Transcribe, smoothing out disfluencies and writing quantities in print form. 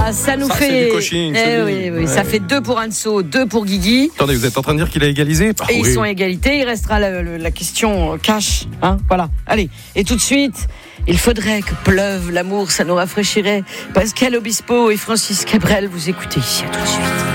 Ah, ça nous fait. C'est du coaching. Oui. Ça fait 2 pour Anso, 2 pour Guigui. Attendez, vous êtes en train de dire qu'il a égalisé? Et ils sont à égalité. Il restera la question cash. Hein, voilà. Allez. Et tout de suite, il faudrait que pleuve l'amour, ça nous rafraîchirait. Pascal Obispo et Francis Cabrel, vous écoutez. À tout de suite.